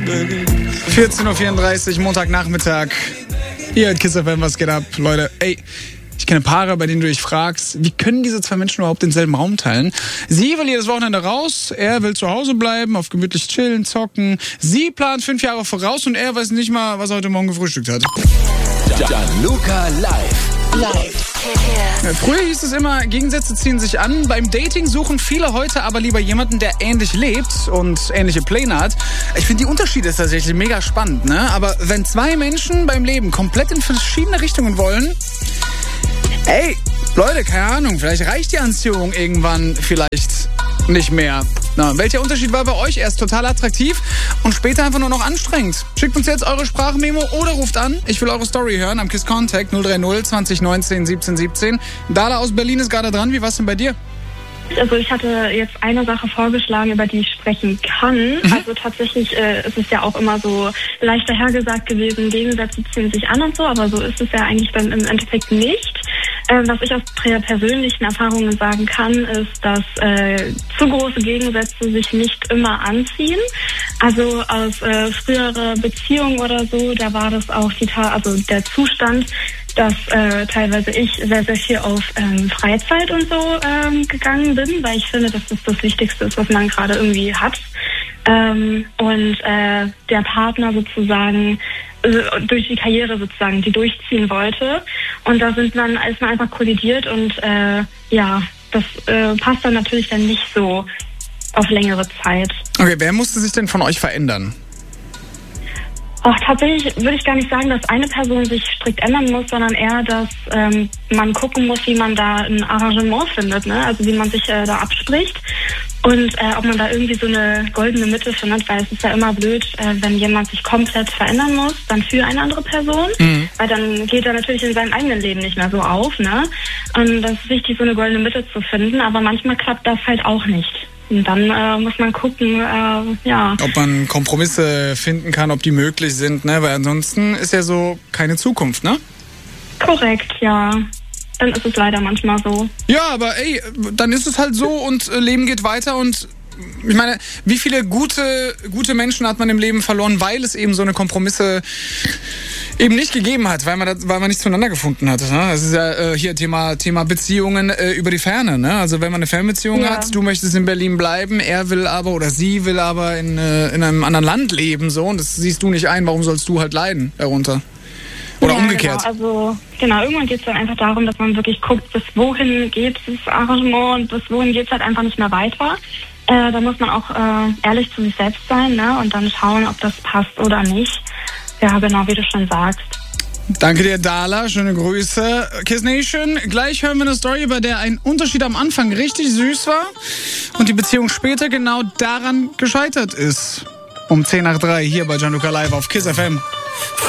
14:34 Uhr, Montagnachmittag. Hier at Kiss FM, was geht ab? Leute, ey, ich kenne Paare, bei denen du dich fragst, wie können diese zwei Menschen überhaupt denselben Raum teilen? Sie will jedes Wochenende raus, er will zu Hause bleiben, auf gemütlich chillen, zocken. Sie plant 5 Jahre voraus und er weiß nicht mal, was er heute Morgen gefrühstückt hat. Gianluca live. Früher hieß es immer, Gegensätze ziehen sich an. Beim Dating suchen viele heute aber lieber jemanden, der ähnlich lebt und ähnliche Pläne hat. Ich finde, die Unterschiede ist tatsächlich mega spannend, ne? Aber wenn zwei Menschen beim Leben komplett in verschiedene Richtungen wollen, ey, Leute, keine Ahnung, vielleicht reicht die Anziehung irgendwann vielleicht nicht mehr. Na, welcher Unterschied war bei euch? Erst total attraktiv und später einfach nur noch anstrengend. Schickt uns jetzt eure Sprachmemo oder ruft an. Ich will eure Story hören am KISS Contact 030 2019 17 17. Dala aus Berlin ist gerade dran. Wie war's denn bei dir? Also ich hatte jetzt eine Sache vorgeschlagen, über die ich sprechen kann. Also tatsächlich ist es ja auch immer so leicht dahergesagt gewesen, Gegensätze ziehen sich an und so, aber so ist es ja eigentlich dann im Endeffekt nicht. Was ich aus persönlichen Erfahrungen sagen kann, ist, dass zu große Gegensätze sich nicht immer anziehen. Also aus früherer Beziehung oder so, da war das auch der Zustand, dass teilweise ich sehr, sehr viel auf Freizeit und so gegangen bin, weil ich finde, dass das Wichtigste ist, was man gerade irgendwie hat. Und der Partner sozusagen durch die Karriere sozusagen, die durchziehen wollte. Und da ist man einfach kollidiert und das passt dann natürlich dann nicht so auf längere Zeit. Okay, wer musste sich denn von euch verändern? Tatsächlich würde ich gar nicht sagen, dass eine Person sich strikt ändern muss, sondern eher, dass man gucken muss, wie man da ein Arrangement findet, ne? Also wie man sich da abspricht und ob man da irgendwie so eine goldene Mitte findet, weil es ist ja immer blöd, wenn jemand sich komplett verändern muss, dann für eine andere Person, weil dann geht er natürlich in seinem eigenen Leben nicht mehr so auf, ne? Und das ist wichtig, so eine goldene Mitte zu finden, aber manchmal klappt das halt auch nicht. Und dann muss man gucken, ob man Kompromisse finden kann, ob die möglich sind, ne? Weil ansonsten ist ja so keine Zukunft, ne? Korrekt, ja. Dann ist es leider manchmal so. Ja, aber ey, dann ist es halt so und Leben geht weiter und ich meine, wie viele gute Menschen hat man im Leben verloren, weil es eben so eine Kompromisse eben nicht gegeben hat, weil man nicht zueinander gefunden hat. Ne? Das ist ja hier Thema Beziehungen über die Ferne. Ne? Also wenn man eine Fernbeziehung hat, du möchtest in Berlin bleiben, er will aber oder sie will aber in einem anderen Land leben, so, und das siehst du nicht ein, warum sollst du halt leiden darunter? Oder umgekehrt. Genau, irgendwann geht es dann einfach darum, dass man wirklich guckt, bis wohin geht das Arrangement und bis wohin geht es halt einfach nicht mehr weiter. Da muss man auch ehrlich zu sich selbst sein, ne? Und dann schauen, ob das passt oder nicht. Ja, genau, wie du schon sagst. Danke dir, Dala. Schöne Grüße. Kiss Nation, gleich hören wir eine Story, bei der ein Unterschied am Anfang richtig süß war und die Beziehung später genau daran gescheitert ist. Um 2:10 hier bei Gianluca Live auf Kiss FM.